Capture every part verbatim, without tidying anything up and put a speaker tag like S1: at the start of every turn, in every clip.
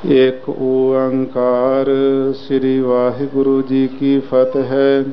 S1: एक ओंकार। श्री वाहिगुरु जी की फतह।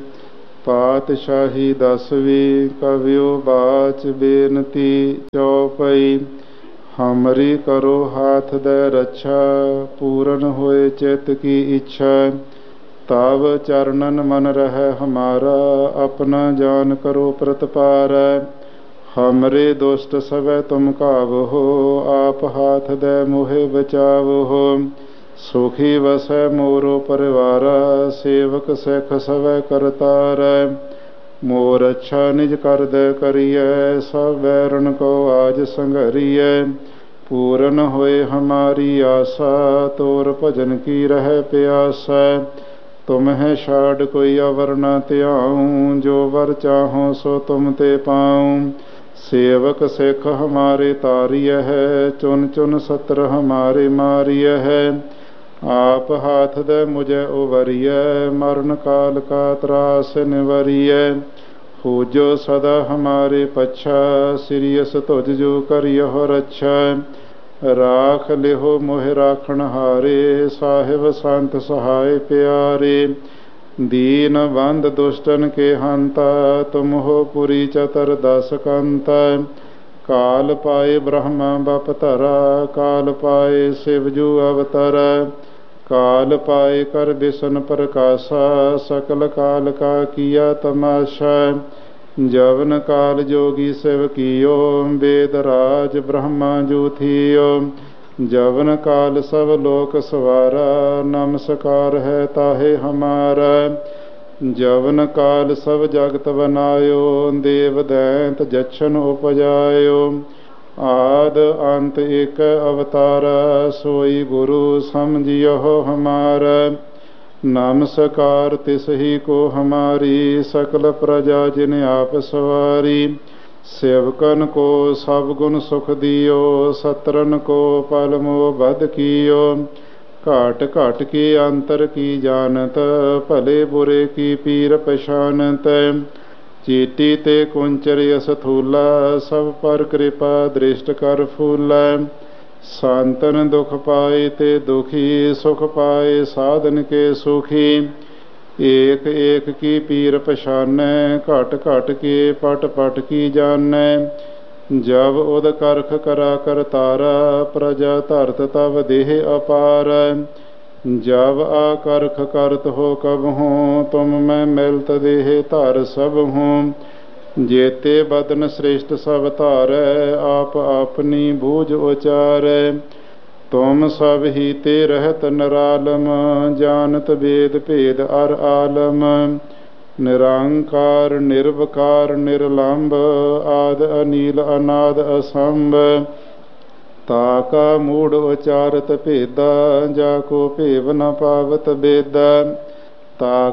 S1: पातशाही दसवीं। कवियो बाच बेनती चौपई। हमरी करो हाथ दे रक्षा, पूरन होए चित की इच्छा। तब चरणन मन रहे हमारा, अपना जान करो प्रतपार। हमरे दुष्ट सवै तुम कावहो, आप हाथ दे मोहे बचावहो। सुखी वसै मोरो परिवारा, सेवक सिख सवै करतार। मोर अच्छा निज कर दे करिए, सब बैरन को आज संघरिए। पूरन होए हमारी आशा, तोर भजन की रह प्यासा। तुम्हें छाड़ कोई अवर न त्याऊं, जो वर चाहो सो तुम ते पाऊं। सेवक सिख हमारे तारिय है, चुन चुन सत्र हमारे मारिय है। आप हाथ दे मुझे उवरिय, मरण काल का त्रास निवरिय। पूजो सदा हमारे पच्छा, सिरियस तुझ जो करियो रक्षा। राख लिहो मोह राखण हारे, साहिब संत सहाय प्यारे। दीन बंद दुष्टन के हंता, तुम हो पुरी चतर दस कंता। काल पाए ब्रह्मा बपतरा, काल पाए शिवजू अवतरा। काल पाए कर बिसन प्रकाशा, सकल काल का किया तमाशा। जवन काल जोगी शिव कियो, वेद राज ब्रह्मा जू थियो। जवन काल सब लोक सवारा, नमस्कार है ताहे हमारा। जवन काल सब जगत बनायो, देव दैंत जच्छन उपजायो। आद अंत एक अवतारा, सोई गुरु समझियो हमारा। नमस्कार तिस ही को हमारी, सकल प्रजा जिन आप सवारी। सेवकन को सब गुण सुख दियो, सत्रन को पल मोह बध कियो। घाट घाट की अंतर की जानत, भले बुरे की पीर पछानत। चीटी ते कुंचर यस थूला, सब पर कृपा दृष्ट कर फूला। सांतन दुख पाए ते दुखी, सुख पाए साधन के सुखी। एक एक की पीर पछानै, घट घट के पट पट की जानै। जब उद करख करा कर तारा, प्रजा धरत तब देह अपार। जब आकरख करत हो कब हूँ, तुम मैं मिलत देह धर सब हूँ। जेते बदन श्रेष्ठ सब धारै, आप अपनी बूझ उचारै। तुम सब ही ते रहत निरालम, जानत वेद भेद अर आलम। निरंकार निर्वकार निर्लंब, आद अनील अनाद असंभ। ताका मूढ़ उचारत भेदा, जाको भेव न पावत बेदा। ताका